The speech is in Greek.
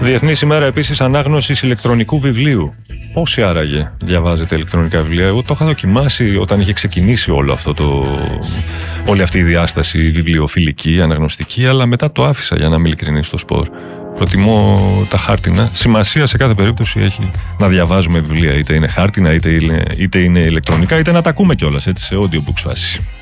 Διεθνής ημέρα επίσης ανάγνωσης ηλεκτρονικού βιβλίου. Πόσοι άραγε διαβάζετε ηλεκτρονικά βιβλία? Εγώ το είχα δοκιμάσει όταν είχε ξεκινήσει όλο αυτό όλη αυτή η διάσταση βιβλιοφιλική, αναγνωστική, αλλά μετά το άφησα, για να είμαι ειλικρινής, στο σπορ. Προτιμώ τα χάρτινα. Σημασία σε κάθε περίπτωση έχει να διαβάζουμε βιβλία, είτε είναι χάρτινα, είτε είναι ηλεκτρονικά, είτε να τα ακούμε κιόλας, έτσι, σε audiobooks φάση.